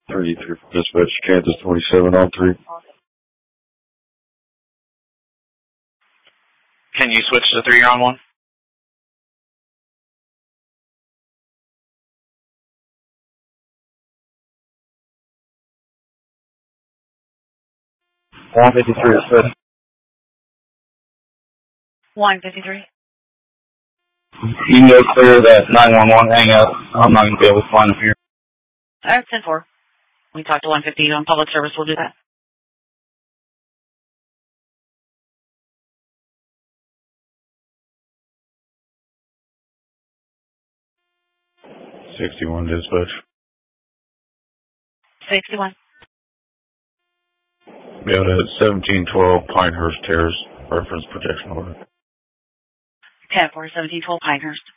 33 dispatch, Kansas 27 on 3. Can you switch to 3 on 1? Dispatch. 153. You can go clear that 911 hang up. I'm not going to be able to find them here. Alright, 10-4. We talked to 150 on public service. We'll do that. '61 dispatch. 61. We out at 1712 Pinehurst Terrace, reference protection order. 10-4, 1712 Pinehurst.